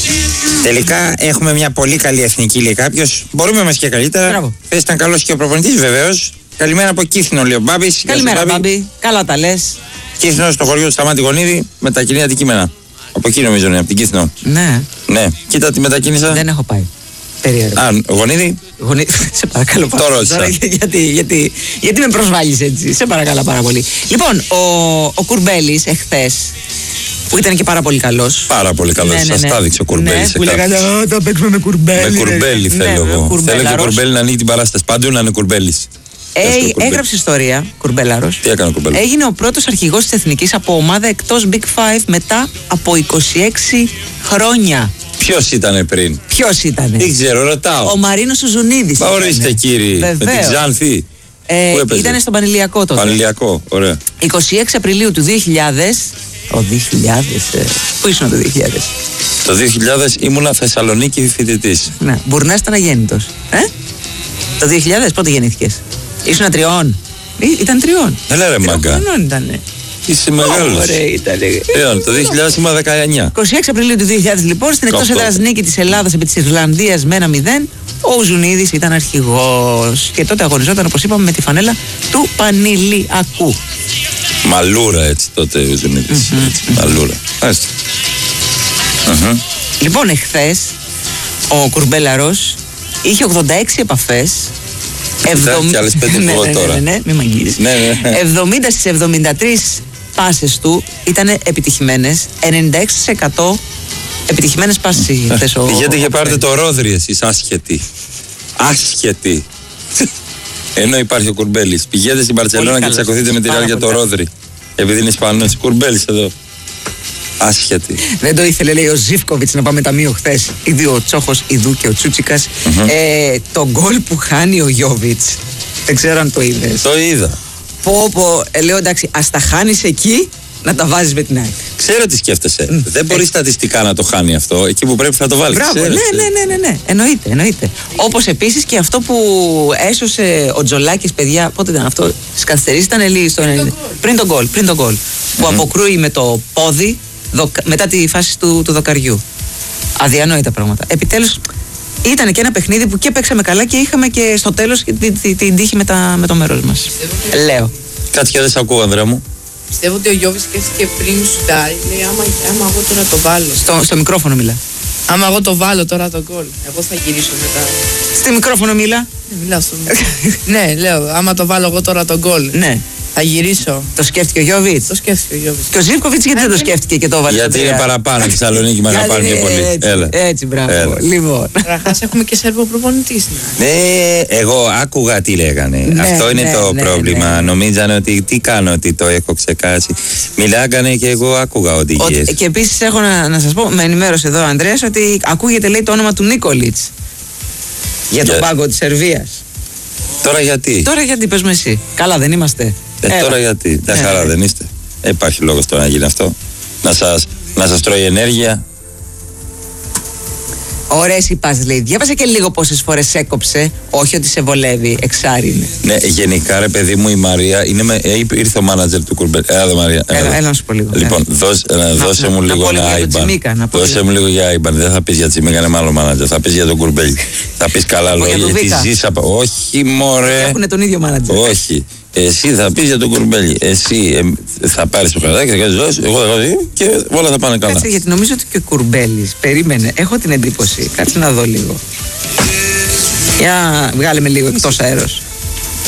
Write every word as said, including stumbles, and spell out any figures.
Τελικά έχουμε μια πολύ καλή εθνική, λέει κάποιος. Μπορούμε μας και καλύτερα. Θες ήταν καλός και ο προπονητής, βεβαίως. Καλημέρα από Κύθινο, λέει ο Μπάμπης. Καλημέρα, Μπάμπη. Καλά τα λες. Κύθινο στο χωριό του Σταμάτη Γονίδη με τα κοινή αντικείμενα. Από εκεί νομίζω είναι, από την Κύθινο. Ναι. Ναι. Κοίτα τη μετακίνησα. Δεν έχω πάει. Περίεργα. Α, Γονίδη. Γονίδη. Σε παρακαλώ πάρα πολύ. Το ρώτησα. Γιατί, γιατί, γιατί με προσβάλλεις έτσι. Σε παρακαλώ πάρα πολύ. Λοιπόν, ο, ο Κουρμπέλης εχθές, που ήταν και πάρα πολύ καλός. Πάρα πολύ καλός. Ναι, ναι, σας ναι. τα έδειξε ο Κουρμπέλης. Ναι, που λέγανε, «Α, θα παίξουμε με Κουρμπέλη». Με Κουρμπέλη Ναι, θέλω ναι, εγώ. Θέλω και ο Κουρμπέλαρος. Κουρμπέλη να ανοίγει την παράσταση. Πάντου να είναι Κουρμπέλης. Ε, έγραψε ιστορία, Κουρμπέλαρος. Τι έκανε ο Κουρμπέλης? Έγινε ο πρώτος αρχηγός της Εθνικής από ομάδα εκτός Big Five μετά από είκοσι έξι χρόνια. Ποιος ήτανε πριν? Ποιος ήτανε? Δεν ξέρω, ρωτάω. Ο Μαρίνος Σουζουνίδης. Μα ορίστε κύριε, με την Ξάνθη. Ε, Πού έπαιζε? Ήταν στον Πανηλιακό τότε. Πανηλιακό, ωραία. είκοσι έξι Απριλίου του δύο χιλιάδες. Ο δύο χιλιάδες. Ε, πού ήσουν το δύο χιλιάδες? Το δύο χιλιάδες ήμουνα Θεσσαλονίκη φοιτητής. Ναι, Μπουρνάς ήταν αγέννητος. Ε? Το δύο χιλιάδες πότε γεννήθηκες? Ήσουν τριών. Ή, ήταν τριών. Έλα ρε μάγκα. Τριών ήτανε. Είσαι μεγάλος. Ωραία ήτανε. Ε, το δύο χιλιάδες ήμουν δεκαεννιά. είκοσι έξι Απριλίου του δύο χιλιάδες λοιπόν, στην εκτός έδρας νίκη της Ελλάδας επί της Ιρλανδίας με ένα μηδέν, ο Ζουνίδης ήταν αρχηγός. Και τότε αγωνιζόταν, όπως είπαμε, με τη φανέλα του Πανηλιακού. Μαλούρα έτσι τότε ο Ζουνίδης. Mm-hmm. Μαλούρα. Άστε. Mm-hmm. Λοιπόν, εχθές ο Κουρμπέλαρος είχε ογδόντα έξι επαφές. εβδομήντα... Και άλλες πέντε ναι, εγώ ναι, τώρα. ναι, ναι, ναι, μην μ' αγγίζεις. Ναι, ναι. εβδομήντα στις εβδομήντα τρεις πάσες του ήταν επιτυχημένες. ενενήντα έξι τοις εκατό επιτυχημένες πάσες είχε χθες ο... Γιατί είχε πάρετε το Ρόδρυ εσείς, άσχετοι. Άσχετοι. Ενώ υπάρχει ο Κουρμπέλης. Πηγαίνετε στην Μπαρτσελώνα και τσακωθείτε με τη Ρεάλ για το Ρόδρυ. Επειδή είναι Ισπανός. Κουρμπέλης εδώ. Άσχετη. Δεν το ήθελε, λέει ο Ζίβκοβιτς, να πάμε ταμείο χθες. Ήδη ο Τσόχος, Ιδού και ο Τσούτσικας. Mm-hmm. Ε, το γκολ που χάνει ο Γιόβιτς. Δεν ξέρω αν το είδες. Το είδα. Πω, πω, ε, λέω εντάξει, ας τα χάνεις εκεί, να τα βάζεις με την ΑΕΚ. Ξέρω τι σκέφτεσαι. Mm. Δεν μπορεί στατιστικά να το χάνει αυτό. Εκεί που πρέπει θα το βάλει. Μπράβο, ναι, ναι, ναι, ναι, ναι. Εννοείται, εννοείται. Όπως επίσης και αυτό που έσωσε ο Τζολάκης, παιδιά, πότε ήταν αυτό, στις καθυστερήσεις ήταν λίγο στο ενενήντα. Πριν τον γκολ, πριν τον γκολ. Mm-hmm. Που αποκρούει με το πόδι δοκα, μετά τη φάση του, του δοκαριού. Αδιανόητα πράγματα. Επιτέλους ήταν και ένα παιχνίδι που και παίξαμε καλά και είχαμε και στο τέλος την, την, την τύχη με, τα, με το μέρος μας. Λέω. Κάτσε και δεν σε ακούω, Ανδρέα μου. Πιστεύω ότι ο Γιώβης σκέφτηκε πριν σουτάρει. Λέει άμα, άμα εγώ τώρα το βάλω. Στο, στο μικρόφωνο μιλά. Άμα εγώ το βάλω τώρα το γκολ, εγώ θα γυρίσω μετά. Στο μικρόφωνο μιλά. Ναι, μιλάω στο ναι, λέω, άμα το βάλω εγώ τώρα το γκολ. Ναι. Θα γυρίσω. Το σκέφτηκε ο Γιώβιτς. Το σκέφτηκε ο Γιώβιτς. Και ο Ζίβκοβιτς γιατί δεν το σκέφτηκε και το έβαλε? Γιατί είναι παραπάνω στη Θεσσαλονίκη, με αγαπάνε πιο πολύ. Έτσι, Έλα. έτσι, μπράβο. Έλα. Λοιπόν. Καταρχάς έχουμε και Σέρβο προπονητή. Ναι, εγώ άκουγα τι λέγανε. Ναι, Αυτό είναι ναι, το ναι, πρόβλημα. ναι. Νομίζανε ότι τι κάνω, ότι το έχω ξεκάσει. Μιλάγανε και εγώ άκουγα οδηγίες. Και επίσης έχω να, να σας πω, με ενημέρωσε εδώ ο Ανδρέας ότι ακούγεται, λέει, το όνομα του Νίκολιτς για τον Για... πάγκο της Σερβίας. Τώρα γιατί? Τώρα γιατί, πες με εσύ. Καλά δεν είμαστε? Ε, τώρα γιατί? Τα χαρά δεν είστε? Ε, υπάρχει λόγος τώρα να γίνει αυτό? Να σας, να σας τρώει ενέργεια? Ωραία, εσύ πας, λέει. Διάβασα και λίγο πόσες φορές έκοψε. Όχι ότι σε βολεύει, εξάρι είναι. Ναι, γενικά ρε παιδί μου, η Μαρία είναι με, ε, ήρθε ο μάνατζερ του Κουρμπέλη. Έλα, Μαρία. Έλα, έλα, έλα να σου πω λίγο. Λοιπόν, δώσ, ε, να, δώσε να, μου να, λίγο να ένα άιμπαν. Δώσε μου λίγο για άιμπαν. Δεν θα πεις για Τσιμίκα, είναι μάλλον μάνατζερ. Θα πεις για τον Κουρμπέλη. Θα πεις καλά λόγια. Γιατί ζεις από. Όχι, μωρέ. Έχουν τον ίδιο μάνατζερ. Όχι. Εσύ θα πεις για τον Κουρμπέλη. Εσύ ε, θα πάρεις το καρδάκι, θα κάνεις δώσει, εγώ θα δώσει και όλα θα πάνε καλά. Κάτσε, γιατί νομίζω ότι και ο Κουρμπέλης, περίμενε, έχω την εντύπωση. Κάτσε να δω λίγο. Για βγάλε με λίγο εκτός αέρος.